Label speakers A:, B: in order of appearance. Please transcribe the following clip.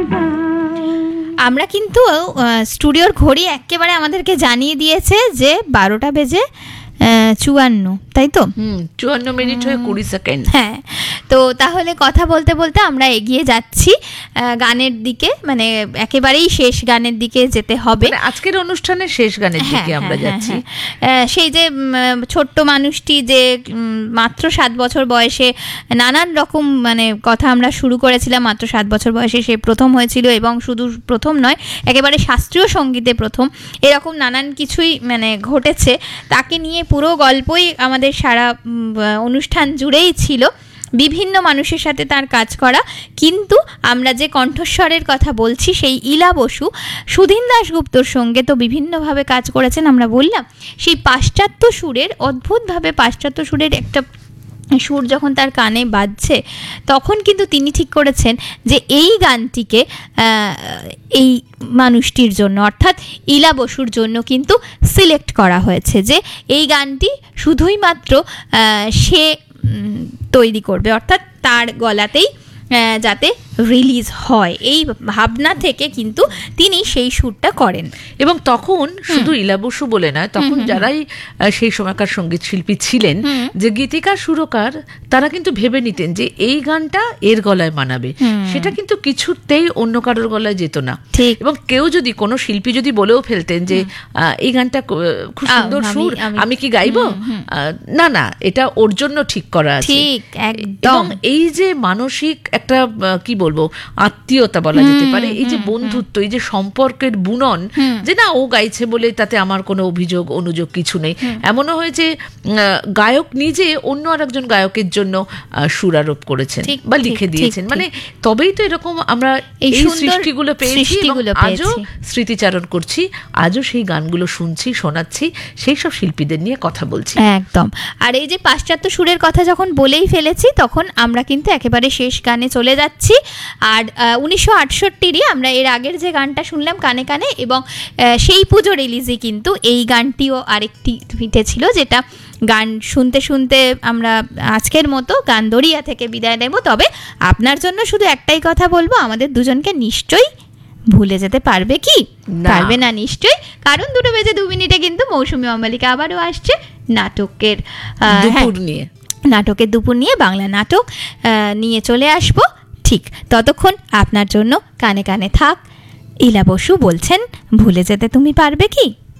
A: আমরা কিন্তু স্টুডিওর ঘড়ি একেবারে আমাদেরকে জানিয়ে দিয়েছে যে 12টা বেজে 54, তাই তো?
B: 54 মিনিট হয়ে 20 সেকেন্ড।
A: হ্যাঁ, তো তাহলে কথা বলতে বলতে আমরা এগিয়ে যাচ্ছি গানের দিকে, মানে একেবারেই শেষ গানের দিকে যেতে হবে।
B: আজকের অনুষ্ঠানের শেষ গানের দিকে আমরা যাচ্ছি।
A: সেই যে ছোট্ট মানুষটি যে মাত্র 7 বছর বয়সে নানান রকম মানে কথা আমরা শুরু করেছিলাম, মাত্র 7 বছর বয়সে সে প্রথম হয়েছিল, এবং শুধু প্রথম নয়, একেবারে শাস্ত্রীয় সঙ্গীতে প্রথম, এরকম নানান কিছুই মানে ঘটেছে। তাকে নিয়ে পুরো গল্পই আমাদের সারা অনুষ্ঠান জুড়েই ছিল, বিভিন্ন মানুষের সাথে তার কাজ করা। কিন্তু আমরা যে কণ্ঠস্বরের কথা বলছি সেই ইলা বসু সুধীন দাশগুপ্তর সঙ্গে তো বিভিন্নভাবে কাজ করেছেন। আমরা বললাম সেই পাশ্চাত্য সুরের, অদ্ভুতভাবে পাশ্চাত্য সুরের একটা সুর যখন তার কানে বাজছে, তখন কিন্তু তিনি ঠিক করেছেন যে এই গানটিকে এই মানুষটির জন্য, অর্থাৎ ইলা বসুর জন্য কিন্তু সিলেক্ট করা হয়েছে, যে এই গানটি শুধুই মাত্র সে তৈরি করবে, অর্থাৎ তার গলাতেই যাতে রিলিজ হয়, এই ভাবনা থেকে কিন্তু তিনি সেই সুরটা করেন।
B: এবং তখন শুধু ইলা বসু বলে নয়, তখন যারাই সেই সময়কার সঙ্গীত শিল্পী ছিলেন, যে গীতিকার সুরকার, তারা কিন্তু ভেবে নিতেন যে এই গানটা এর গলায় মানাবে, সেটা কিন্তু কিছুতেই অন্য কারোর গলায় যেত না। এবং কেউ যদি, কোনো শিল্পী যদি বলেও ফেলতেন যে এই গানটা খুব সুন্দর সুর, আমি কি গাইবো, না না, এটা ওর জন্য ঠিক করা আছে। এবং এই যে মানসিক একটা কি বলবো, আত্মীয়তা বলা যেতে পারে, এই যে বন্ধুত্ব, এই যে সম্পর্কের বুনন, যে না ও গাইছে বলে তাতে আমার কোনো অভিযোগ অনুযোগ কিছু নেই, এমনও হয়েছে গায়ক নিজে অন্য আরেকজন গায়কের জন্য সুর আরোপ করেছেন বা লিখে দিয়েছেন। মানে তবেই তো এরকম আমরা এই সৃষ্টিগুলো পেয়েছি, আজও স্মৃতিচারণ করছি, আজও সেই গানগুলো শুনছি, শোনাচ্ছি, সেই সব শিল্পীদের নিয়ে কথা বলছি।
A: একদম। আর এই যে পাশ্চাত্য সুরের কথা যখন বলেই ফেলেছি, তখন আমরা কিন্তু একেবারে শেষ গানে চলে যাচ্ছি। আর 1968-ই আমরা এর আগের যে গানটা শুনলাম কানে কানে, এবং সেই পুজো রিলিজে কিন্তু এই গানটিও আরেকটি পিঠে ছিল, যেটা গান শুনতে শুনতে আমরা আজকের মতো গান দরিয়া থেকে বিদায় নেব। তবে আপনার জন্য শুধু একটাই কথা বলবো, আমাদের দুজনকে নিশ্চয়ই ভুলে যেতে পারবে কি? পারবে না নিশ্চয়ই, কারণ 2:02 কিন্তু মৌসুমী অম্বালিকা আবারও আসছে নাটকের দুপুর নিয়ে, বাংলা নাটক নিয়ে চলে আসবো। ঠিক ততক্ষণ আপনার জন্য কানে কানে থাক ইলা বসু বলছেন, ভুলে যেতে তুমি পারবে কি?